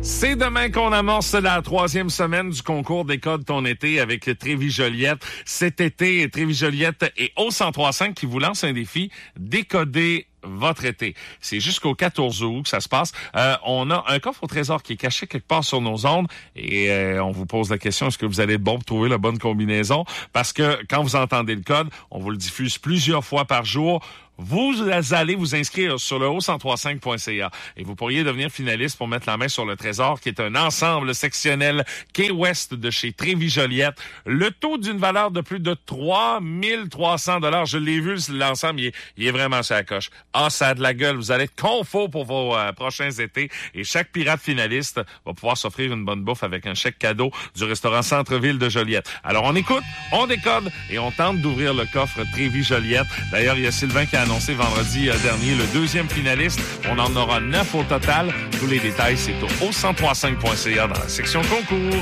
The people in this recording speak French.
C'est demain qu'on amorce la 3e semaine du concours Décode ton été avec Trévis-Joliette. Cet été, Trévis-Joliette et O1035 qui vous lance un défi, décoder votre été. C'est jusqu'au 14 août que ça se passe. On a un coffre au trésor qui est caché quelque part sur nos ondes et on vous pose la question, est-ce que vous allez être bon pour trouver la bonne combinaison? Parce que quand vous entendez le code, on vous le diffuse plusieurs fois par jour. Vous allez vous inscrire sur le o1035.ca et vous pourriez devenir finaliste pour mettre la main sur le trésor qui est un ensemble sectionnel Key West de chez Trévis-Joliette. Le taux d'une valeur de plus de 3300 $. Je l'ai vu, l'ensemble, il est vraiment sur la coche. Ah, ça a de la gueule. Vous allez être confort pour vos prochains étés et chaque pirate finaliste va pouvoir s'offrir une bonne bouffe avec un chèque cadeau du restaurant Centre-Ville de Joliette. Alors, on écoute, on décode et on tente d'ouvrir le coffre Trévis-Joliette. D'ailleurs, il y a Sylvain qui a annoncé vendredi dernier le 2e finaliste. On en aura 9 au total. Tous les détails, c'est au o1035.ca dans la section concours.